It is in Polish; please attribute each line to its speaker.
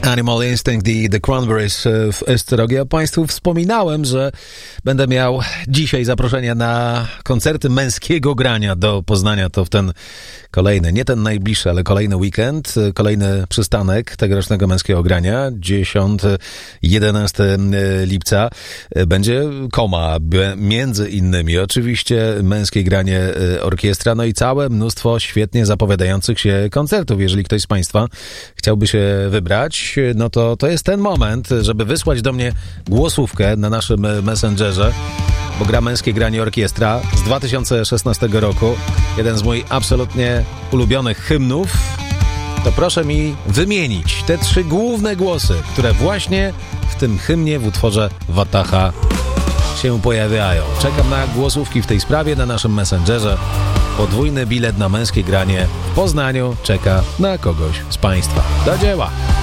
Speaker 1: Animal Instinct i The Cranberries w Estrogii. Ja Państwu wspominałem, że będę miał dzisiaj zaproszenie na koncerty męskiego grania do Poznania. To w ten kolejny, nie ten najbliższy, ale kolejny weekend, kolejny przystanek tegorocznego męskiego grania, 10-11 lipca. Będzie Koma, między innymi. Oczywiście męskie granie orkiestra, no i całe mnóstwo świetnie zapowiadających się koncertów. Jeżeli ktoś z Państwa chciałby się wybrać, no to jest ten moment, żeby wysłać do mnie głosówkę na naszym Messengerze, bo gra męskie granie orkiestra z 2016 roku, jeden z moich absolutnie ulubionych hymnów. To proszę mi wymienić te 3 główne głosy, które właśnie w tym hymnie w utworze Wataha się pojawiają. Czekam na głosówki w tej sprawie na naszym Messengerze. Podwójny bilet na męskie granie w Poznaniu czeka na kogoś z Państwa. Do dzieła!